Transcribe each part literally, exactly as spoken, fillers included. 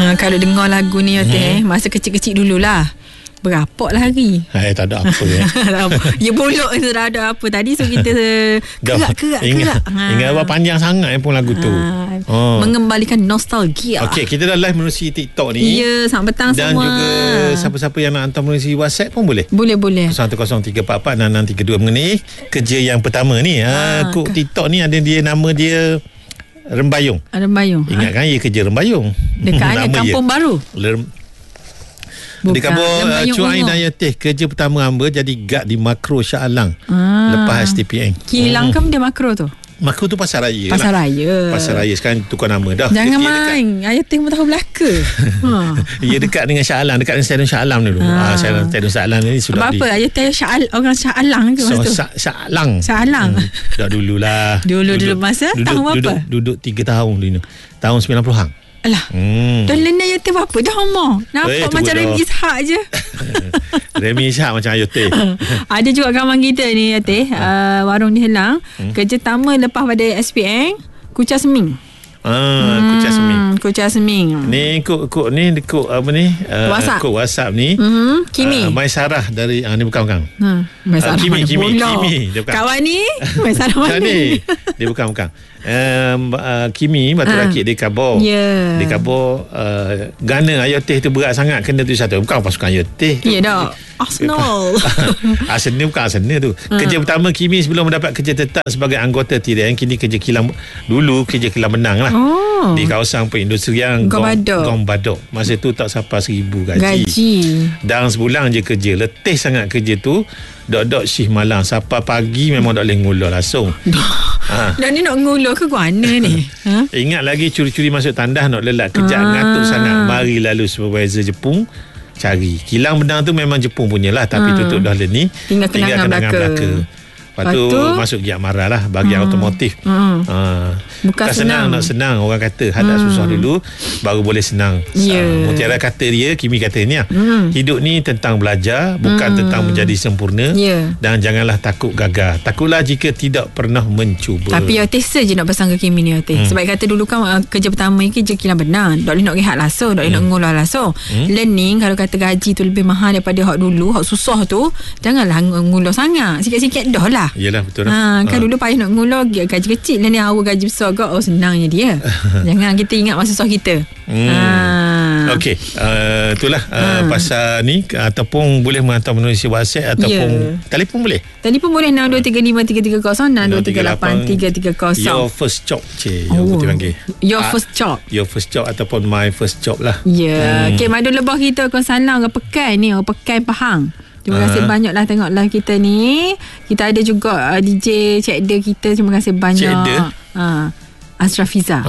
Ha, kalau dengar lagu ni ya teh, hmm. masa kecil-kecil dululah. Berapa lah hari? Eh, tak ada apa ya. Ya bolok sudah ada apa tadi. So kita kerak-kerak. Ingat, ha. ingat apa panjang sangat pun lagu tu. Ha. Oh. Mengembalikan nostalgia. Okey, kita dah live melalui TikTok ni. Ya, selamat petang dan semua. Dan juga siapa-siapa yang nak hantar melalui WhatsApp pun boleh. Boleh-boleh. kosong kosong tiga empat empat enam enam tiga dua mengenai kerja yang pertama ni. Ha, ha kok TikTok ni ada dia nama dia Rembayung. Rembayung. Ingat kan, ha? Ia kerja Rembayung. Dekat Kampung Baru. Lem- Bukan. Dia kata Cuai dan Yatih kerja pertama hamba jadi guard di Makro Shah Alang ah. lepas S T P N. Kilang hmm. kan dia Makro tu? Makro tu Pasar Raya Pasar lah. Raya. Pasar Raya sekarang tukar nama dah. Jangan main. Yatih pun tahu belaka. ha. Ia dekat dengan Shah Alam, dekat dengan Stadium Shah Alam dulu. Ah, ah Stadium Shah Alam ni sudah apa, di apa Yatih Shah Al, orang Shah Alang ke masa tu? Shah Alang. Shah Alang. Hmm. Dah dululah. Dulu-dulu masa duduk, tahun duduk, apa? Duduk tiga tahun dulu. Tahun sembilan puluhan. Alah. Hmm. Dah lena Yatih apa dah umur. Nampak eh, macam Remy Ishak je. Remy Ishak macam Yatih. Ada juga kawan kita ni Yatih, uh, warung di Helang. Hmm. Kerja pertama lepas pada S P N, Kucha Seming. Ah, hmm, Kucha Seming. Kucha Seming. Ni kok kok ni kok apa ni? Uh, WhatsApp. Kok WhatsApp ni. Hmm, Kimi. Uh, Mai Sarah dari uh, ni bukan bukan. Ha, Mai Sarah. Uh, Kimi Kimi Kimi. Dia bukan. Kawan ni Mai Sarah mana ni? Dia bukan bukan. Um, uh, Kimi Batu ha. Rakit dia kabur. Yeah. Dia kabur uh, Ghana Ayotih tu berat sangat kena tu satu. Bukan pasukan Ayotih. Ya dah. Arsenal. Arsenal bukan Arsenal tu. Ha. Kerja pertama Kimi sebelum mendapat kerja tetap sebagai anggota T D N, kini kerja kilang dulu kerja kilang benang lah. Oh. Di kawasan perindustrian Gong Badok. Gong Badok. Masa tu tak sampai seribu gaji. Gaji. Dan sebulan je kerja. Letih sangat kerja tu. Dok-dok shift malam. Sampai pagi memang tak boleh ngulur langsung. Ha. Dan ni nak ngulur ke mana ni? Ha? Ingat lagi curi-curi masuk tandas nak lelat. Kejap ah. ngantuk sangat. Mari lalu supervisor Jepun cari. Kilang benang tu memang Jepun punya lah. Tapi hmm. tutup dah ni. Tinggal kenangan belaka. Lepas tu masuk giat marah lah bahagian hmm. otomotif. Hmm. Ha. Bukan senang. senang nak senang. Orang kata hadap hmm. susah dulu baru boleh senang. Yeah. Mutiara kata dia, Kimi kata ni lah. Hmm. Hidup ni tentang belajar, bukan hmm. tentang menjadi sempurna. Yeah. Dan janganlah takut gagal. Takutlah jika tidak pernah mencuba. Tapi Yatih je nak pesan ke Kimi ni Yatih. Hmm. Sebab kata dulu kan uh, kerja pertama ni kerja kilang benang. Tak boleh nak rehat langsung, tak boleh hmm. nak ngulur langsung. Hmm. Learning kalau kata gaji tu lebih mahal daripada hak dulu, hak susah tu, janganlah ngulur sangat. Sikit-sikit dah lah. Yelah betul lah. Ha, kan ha. dulu payah nak ngulur gaji kecil, dan ni awal gaji besar ke, oh senangnya dia. Jangan kita ingat masa susah kita. Hmm. Ha. Okey, uh, itulah uh, ha. pasal ni, ataupun boleh menghantar melalui WhatsApp ataupun yeah. telefon boleh. Telefon boleh enam dua tiga lima tiga tiga kosong enam dua tiga lapan tiga tiga kosong. Your first job cik. Yang oh. panggil. Your uh, first job. Your first job ataupun my first job lah. Ya. Yeah. Hmm. Okey, madu lebah kita kau salam orang Pekan ni, orang Pekan Pahang. Terima uh. kasih banyaklah tengok live kita ni. Kita ada juga uh, D J Cik De kita. Terima kasih banyak. Cik De? Ha. Azra Fiza.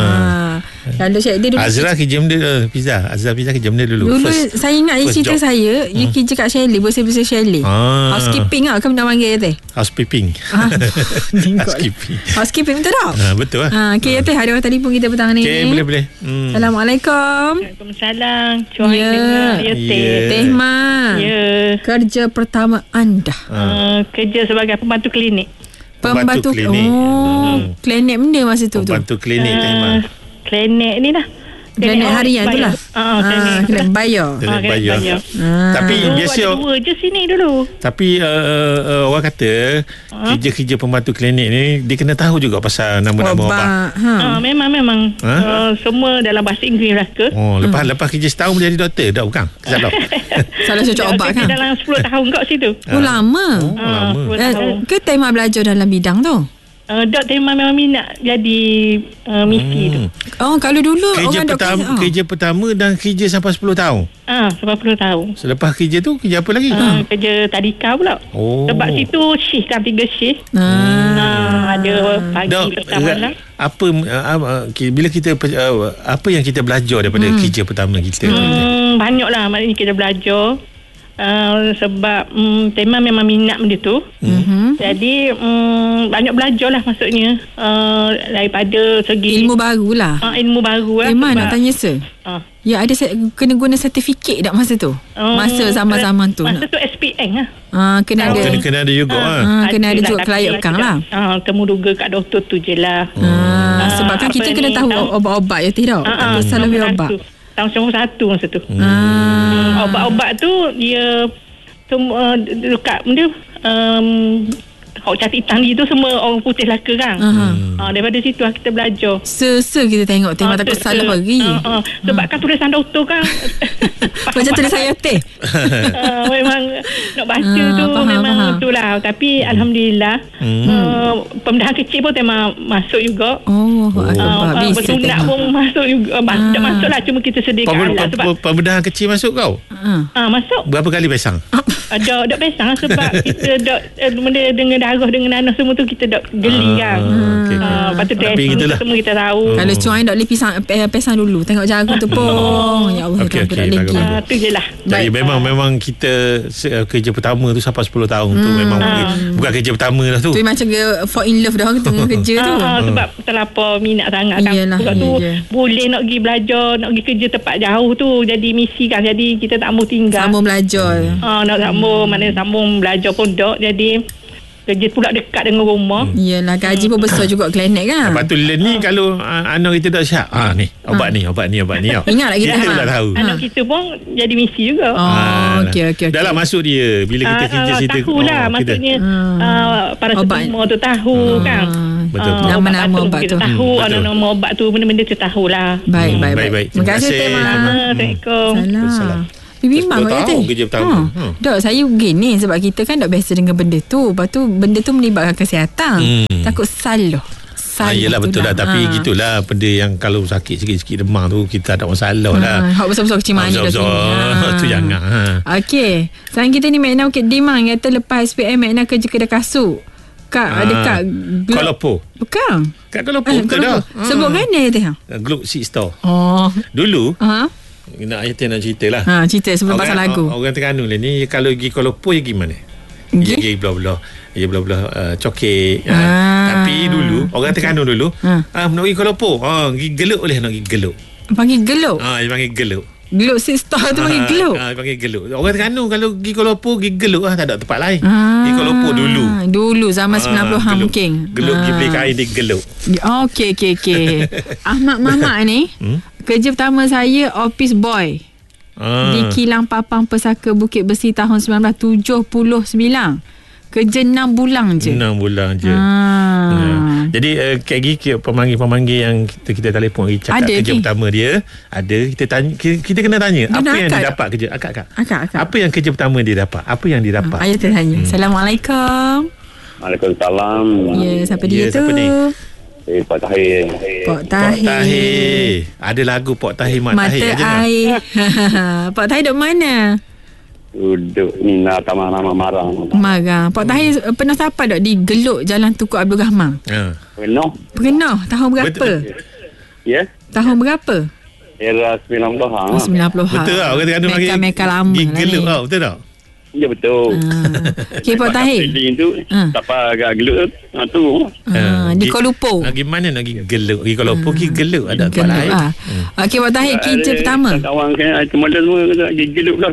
Ah. Ha. Lalu Cik De dulu. Azra kerja benda uh, Fiza. Azra Fiza kerja benda dulu. Dulu first, saya ingat cerita job. Saya, dia hmm. kerja kat Chalet, bersih-bersih Chalet. Ah. Housekeeping lah kan nak panggil teh. Housekeeping. Ah. Housekeeping. Housekeeping betul tak? Ha, betul lah. Ha, okey ya teh, ada orang telefon kita petang ni. Okey, boleh boleh. Hmm. Assalamualaikum. Waalaikumsalam. Cuai ya. dengar ya teh. Yeah. Teh Ma. Ya. Kerja pertama anda. Ha. Uh, kerja sebagai pembantu klinik. Pembantu, pembantu klinik. Oh, hmm. klinik benda masa tu. Pembantu tu. klinik uh, Teh Ma. Klinik ni lah. Klinik harian tu lah. Ah, klinik bayar. Klinik bayar. Ah. Tapi dulu biasa ada dua je sini dulu. Tapi uh, uh, orang kata ha? kerja-kerja pembantu klinik ni dia kena tahu juga pasal nama-nama obat. Ha. Ah, memang memang ha? uh, semua dalam bahasa Inggeris lah ke. Oh, lepas hmm. lepas kerja setahun menjadi doktor dah bukan? Salah. Salah cocok obat kan. Dalam sepuluh tahun kat situ. Oh, lama. Oh, ah, lama. Uh, ke tema belajar dalam bidang tu? Uh, Dok Tema memang minat jadi uh, misi hmm. tu. Oh, kalau dulu kerja orang pertama, dok, kerja pertama dan kerja sampai sepuluh tahun. Ah, sampai sepuluh tahun. Selepas kerja tu kerja apa lagi? Uh, kerja tadika pula. Oh. Sebab situ shift kan, tiga shift. Hmm. Uh, ada pagi, dok, petang, malam. Apa uh, bila kita uh, apa yang kita belajar daripada hmm. kerja pertama kita? Hmm, banyaklah maknanya kita belajar. Uh, sebab um, Tema memang minat benda tu. Mm-hmm. Jadi um, banyak belajar lah maksudnya uh, daripada segi ilmu baru lah. uh, Ilmu baru lah. Tema nak tanya sir uh. Ya, ada kena guna sertifikat tak masa tu? Um, masa zaman-zaman tu masa nak? tu S P N lah. uh, Kena ada kena, kena ada juga uh, lah. uh, Kena ada juga kelayakan lah. uh, Kemuduga kat doktor tu je lah. uh, uh, Sebab kan kita kena tahu tahu obat-obat ya tidak? uh, uh, Salah obat. tahun sembilan puluh satu masa tu. Hmm. Hmm, obat-obat tu dia semua dekat benda um, hok cantik hitam tu semua orang putih laka kan. Uh-huh. Uh, daripada situ lah kita belajar. Se-se kita tengok tengok uh, takut salah lagi. Uh, uh, sebab uh. kan tulisan doktor kan macam tulisan Yoteh. uh, memang nak baca uh, tu faham, memang faham. Itulah. Tapi hmm. alhamdulillah hmm. uh, pembedahan kecil pun memang masuk juga. Oh, uh, uh, bersunat pun masuk juga. Uh. Tak masuk lah, cuma kita sediakan alat. Sebab pembedahan kecil masuk kau? Uh. Uh, masuk. Berapa kali pesang? Ada dak pesang sebab kita dak benda dengan darah dengan nanah semua tu kita dak geli kan. Okay. Uh, lepas tu dressing semua kita tahu. Hmm. Kalau cuai dak boleh pisang pesang dulu. Tengok jarum tu pun. Ya Allah, okay, okay, tak lagi. Tu je lah. Jadi memang memang kita kerja pertama tu sampai sepuluh tahun tu memang bukan kerja pertama lah tu. Tu macam fall in love dah tengah kerja tu. Sebab terlampau minat sangat kan. Sebab tu boleh nak pergi belajar, nak pergi kerja tempat jauh tu jadi misi kan. Jadi kita tak mau tinggal. Sambung belajar. Ah, nak sambung, mana sambung belajar pun dok. Jadi kerja pula dekat dengan rumah. Hmm. Yelah, gaji pun besar juga klinik kan. Lepas tu ni ha. Kalau uh, anak kita tak syak, ah ni obat ha. ni, obat ni, obat ni. Ingat lagi kita dah tahu. Anak ha. kita pun jadi misi juga. Oh, ah, okey okey okey. Dah lah masuk dia bila kita uh, kerja uh, situ. Tahulah oh, maksudnya uh, para semua tu tahu uh, kan. Betul. Uh, nama-nama obat tu. Tahu hmm, nama-nama obat tu benda-benda tu tahulah. Baik hmm, baik baik. baik. Terima kasih Tema. Assalamualaikum. Salam. Bimbang kot kata. Kerja pertama. Ha. Hmm. Dok, saya gini sebab kita kan dah biasa dengan benda tu. Lepas tu benda tu melibatkan kesihatan. Hmm. Takut salah. Ah, yelah betul lah. Tapi ha. gitulah benda yang kalau sakit sikit-sikit demam tu kita tak ada masalah ha. lah. Hak besar-besar kecil mani dah sini. Tu jangan. Ha. Okey. Sekarang kita ni Makna Bukit Timah kata lepas S P M Makna kerja kedai kasut. Kak ha. dekat Kuala Lumpur. Bukan. Kat Kuala Lumpur. Eh, dah. Ha. Sebut kan dia kata. Globe Seat Store. Oh. Dulu. Ha. Nak ayat nak cerita lah. Ha, cerita sebelum orang, pasal lagu. Orang Terengganu lah ni kalau pergi Kuala Lumpur pergi mana? Dia pergi belah-belah. Dia belah-belah uh, cokek. Ah. Tapi dulu orang Terengganu dulu ah ha. uh, nak pergi Kuala Lumpur. Ha, pergi geluk boleh nak pergi geluk. Panggil geluk. Ah, ha, dia panggil geluk. Geluk sister tu panggil geluk. Ah, ha, panggil geluk. Orang Terengganu kalau pergi Kuala Lumpur pergi geluk lah, tak ada tempat lain. Ah. Pergi Kuala Lumpur dulu. Dulu zaman sembilan puluhan mungkin. Geluk pergi beli kain di geluk. Okey okey okey. Ahmad Mamak ni hmm? kerja pertama saya office boy. Ah. Di Kilang Papang Pesaka Bukit Besi tahun sembilan belas tujuh puluh sembilan. Kerja enam bulan je. enam bulan je. Ah. Ya. Jadi uh, Kak Gi, pemanggil-pemanggil yang kita, kita telefon lagi cakap ada kerja ki? pertama dia, ada kita tanya kita, kita kena tanya dia apa yang akak. dia dapat kerja akak akak. Akak akak. Apa yang kerja pertama dia dapat? Apa yang dia dapat? Ah, ayah tanya. Hmm. Assalamualaikum. Waalaikumsalam. Ya, siapa dia ya, tu? Siapa ni? Eh, Pak Tahir. Pak Tahir. Pak Tahir. Ada lagu Pak Tahir, Mak Mata Tahir aja. Mata air. Pak Tahir duduk mana? Duduk ni nak taman nama Marang. Marang. Pak Tahir hmm. pernah sampai tak di Geluk Jalan Tukuk Abdul Rahman? Ha. Pernah. Pernah. Tahun berapa? Betul. Ya. Tahun berapa? Era sembilan puluhan. Oh, sembilan puluhan. Betul tak? Orang Terengganu lagi. Meka-meka lama Di lah Geluk ni. tau. Betul tak? Ya betul. Ah. Okey Pak Tahir. tu Ah. tak apa agak geluk ha, tu. Ah, di Kuala Lumpur. Lagi mana nak pergi Geluk? Pergi Kuala Lumpur pergi Geluk ada tempat lain. Ah. Okey Pak Tahir, kerja pertama. Kawan kan teman semua pergi geluk lah.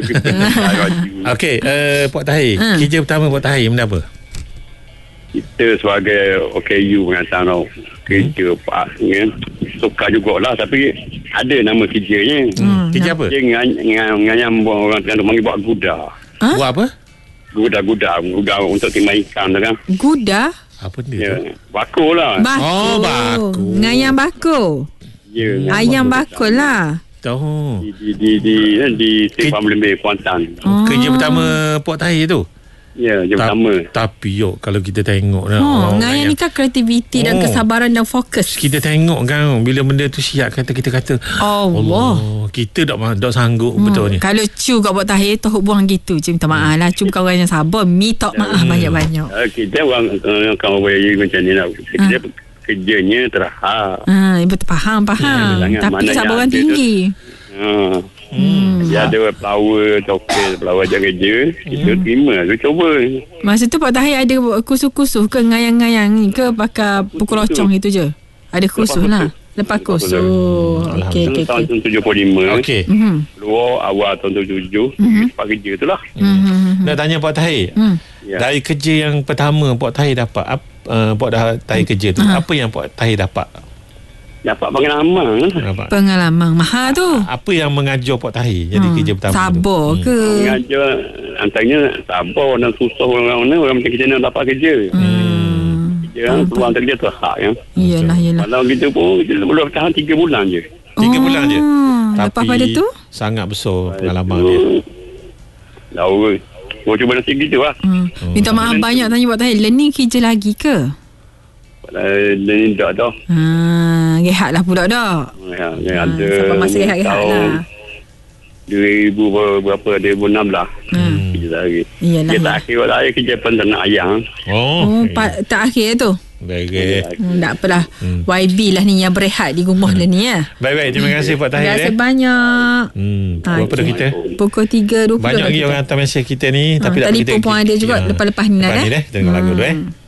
Okey, uh, Pak Tahir, Ah. kerja pertama Pak Tahir benda apa? Kita sebagai O K U mengatakan tau kerja hmm. Pak ya, suka jugalah tapi ada nama kerjanya. Hmm. Kerja apa? Dia nganyam orang Terengganu panggil buat guda. Ha? Buat apa? Guda-guda guda untuk timah ikan tu kan. Guda? Apa dia Ya, tu? bakul lah. Bako. Oh, bako. Ngayam bako. Ya, Ayam bakul lah. Tahu. Di di di di, di Simpang Melembeh Kuantan. Oh. Kerja pertama Pak Tahir tu? Ya, jam Ta- pertama. Tapi yok kalau kita tengok lah. Oh, ngayam ni kan kreativiti dan Oh. kesabaran dan fokus. Kita tengok kan bila benda tu siap kata kita kata Allah. Allah kita tak tak sanggup hmm. betul ni. Kalau cu kat Pak Tahir toh buang gitu. Cik minta maaf lah. Cu bukan orang yang sabar. Mi tak maaf Hmm. banyak-banyak. Uh, kita orang uh, kawan bayi macam ni lah. Kita uh. kerjanya terhad. Ha, betul faham faham. Ya, tapi mana kesabaran yang tinggi. Ha. Hmm. Dia ada flower, coklat, flower ajar kerja. Kita Hmm. terima, kita cuba. Masa tu Pak Tahir ada kusuh-kusuh ke ngayang-ngayang ni ke pakai pukul rocong itu je? Ada kusuh lah. Lepas kusuh. Okey okey Tahun okey. tujuh puluh lima. Okey. Mhm. Luar awal tahun tujuh puluh tujuh. Mhm. Tempat kerja tu lah. Mhm. Nak tanya Pak Tahir. Hmm. Ya. Dari kerja yang pertama Pak Tahir dapat apa uh, Pak Tahir kerja tu Uh-huh. apa yang Pak Tahir dapat? dapat pengalaman. Nampak? Pengalaman mahal tu. Apa yang mengajar Puan Tahir jadi Hmm, kerja pertama sabar tu? ke? Mengajar antaranya sabar dan susah orang-orang orang macam kita nak dapat kerja. Hmm. Kerja kan, peluang kerja tu hak ya. Iyalah, iyalah. Kalau kita pun kita boleh tahan tiga bulan je. Tiga bulan je. Lepas pada tu? Sangat besar pengalaman Itu, dia. Lawa. Mau cuba nasib gitu lah. Hmm. Minta maaf banyak tanya Pak Tahir. Learning kerja lagi ke? Dan tak dah. Ha, rehat lah pula dah. Ya, ya, Ha, ada. sampai masa rehat-rehat lah. dua ribu berapa, dua ribu enam lah. Hmm. Kerja lagi. Iyalah. Kita akhir saya kerja penternak ayam. Oh, Oh, pa- tak akhir tu. baik. Hmm, tak apalah. Hmm. Y B lah ni yang berehat di rumah lah ni ya. Baik-baik, terima kasih Pak Tahir. Terima kasih eh. banyak. Hmm, Ha, berapa dah okey. kita? Pukul tiga dua puluh Banyak dah lagi kita. orang hantar mesej kita ni, Ha, tapi tak telefon pun ada juga lepas-lepas ni, Nat, Lepas ni eh. dah, kita tengok lagu dulu eh. Hmm.